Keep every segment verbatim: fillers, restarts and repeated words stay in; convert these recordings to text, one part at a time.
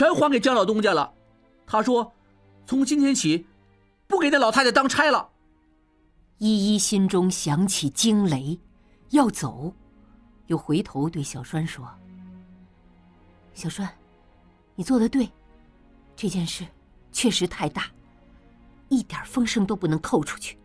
全还给张老东家了。他说从今天起不给那老太太当差了。 依依心中响起惊雷，要走，又回头对小栓说：小栓，你做得对，这件事确实太大，一点风声都不能透出去。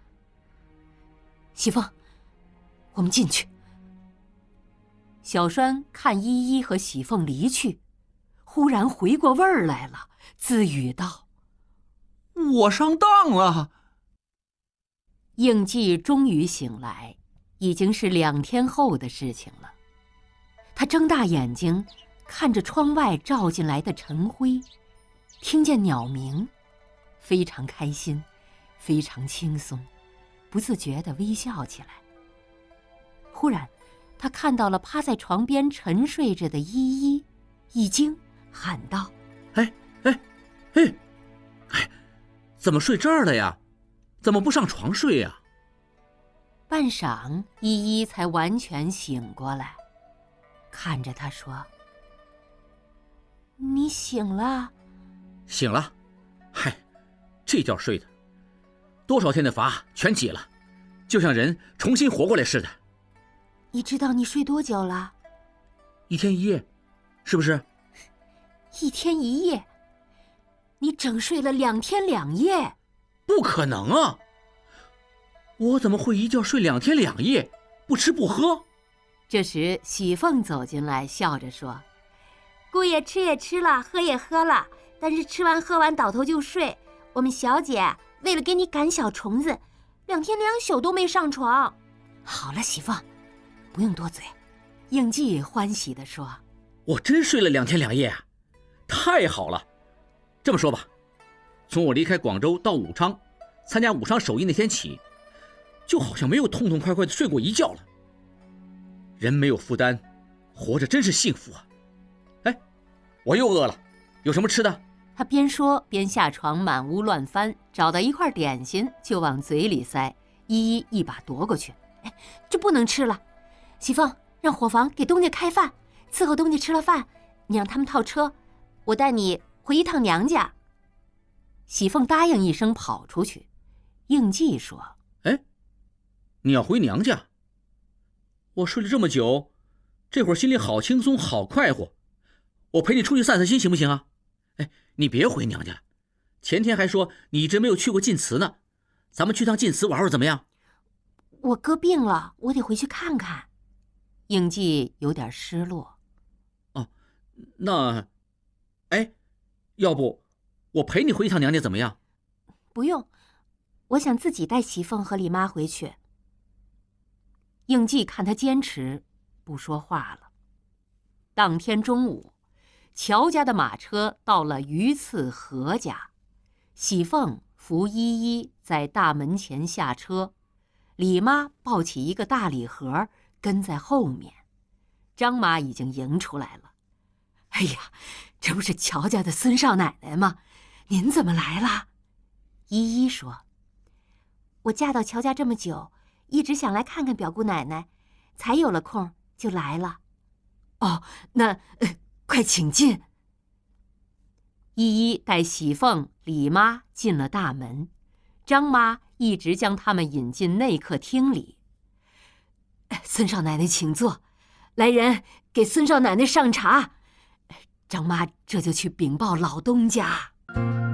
喜凤，我们进去。小栓看依依和喜凤离去，忽然回过味儿来了，自语道： 我上当了。 应季终于醒来，已经是两天后的事情了。他睁大眼睛看着窗外照进来的晨辉，听见鸟鸣，非常开心，非常轻松，不自觉地微笑起来。忽然他看到了趴在床边沉睡着的依依，一惊，喊道： 哎哎哎哎，怎么睡这儿了呀？怎么不上床睡呀？ 半晌，依依才完全醒过来，看着他说：你醒了？ 醒了。嗨，这觉睡的，多少天的乏全解了，就像人重新活过来似的。 你知道你睡多久了？ 一天一夜，是不是？ 一天一夜？你整睡了两天两夜？ 不可能啊！我怎么会一觉睡两天两夜，不吃不喝？ 这时喜凤走进来，笑着说：姑爷吃也吃了，喝也喝了，但是吃完喝完倒头就睡。我们小姐为了给你赶小虫子，两天两宿都没上床。好了，喜凤，不用多嘴。应季欢喜地说： 我真睡了两天两夜啊，太好了！这么说吧，从我离开广州到武昌参加武昌首义那天起，就好像没有痛痛快快的睡过一觉了。人没有负担，活着真是幸福啊！哎，我又饿了，有什么吃的？ 他边说边下床满屋乱翻，找到一块点心就往嘴里塞，依依一把夺过去：哎，这不能吃了。喜凤，让伙房给东家开饭，伺候东家吃了饭，你让他们套车，我带你回一趟娘家。喜凤答应一声跑出去。应季说： 哎，你要回娘家？我睡了这么久，这会儿心里好轻松好快活，我陪你出去散散心行不行啊？哎，你别回娘家，前天还说你一直没有去过晋祠呢，咱们去趟晋祠玩玩怎么样？ 我哥病了，我得回去看看。应季有点失落。 哦，那，哎，要不我陪你回一趟娘家怎么样？ 不用，我想自己带喜凤和李妈回去。应季看他坚持，不说话了。当天中午，乔家的马车到了榆次何家，喜凤扶依依在大门前下车，李妈抱起一个大礼盒跟在后面，张妈已经迎出来了。哎呀，这不是乔家的孙少奶奶吗？您怎么来了？依依说：我嫁到乔家这么久，一直想来看看表姑奶奶，才有了空就来了。哦，那、呃、快请进。依依带喜凤、李妈进了大门，张妈一直将他们引进内客厅里。孙少奶奶请坐，来人给孙少奶奶上茶。张妈这就去禀报老东家。